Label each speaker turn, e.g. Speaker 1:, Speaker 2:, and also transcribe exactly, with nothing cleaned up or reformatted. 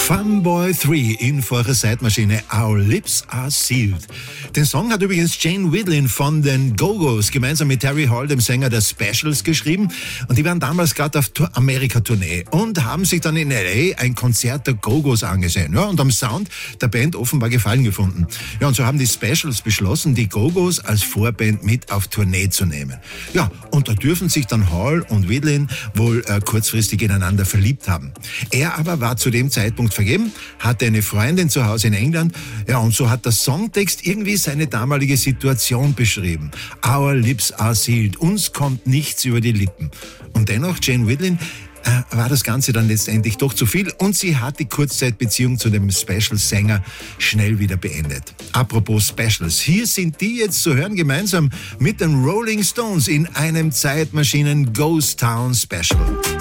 Speaker 1: Funboy drei in vorher Zeitmaschine Our Lips Are Sealed. Den Song hat übrigens Jane Wiedlin von den Go-Go's gemeinsam mit Terry Hall, dem Sänger der Specials, geschrieben. Und die waren damals gerade auf Tour- Amerika-Tournee und haben sich dann in L A ein Konzert der Go-Go's angesehen. Ja, und am Sound der Band offenbar Gefallen gefunden. Ja, und so haben die Specials beschlossen, die Go-Go's als Vorband mit auf Tournee zu nehmen. Ja, und da dürfen sich dann Hall und Wiedlin wohl äh, kurzfristig ineinander verliebt haben. Er aber war zu dem Zeitpunkt vergeben, hatte eine Freundin zu Hause in England, ja, und so hat der Songtext irgendwie seine damalige Situation beschrieben. Our lips are sealed, uns kommt nichts über die Lippen. Und dennoch, Jane Wiedlin, äh, war das Ganze dann letztendlich doch zu viel und sie hat die Kurzzeitbeziehung zu dem Special-Sänger schnell wieder beendet. Apropos Specials, hier sind die jetzt zu hören gemeinsam mit den Rolling Stones in einem Zeitmaschinen Ghost Town Special.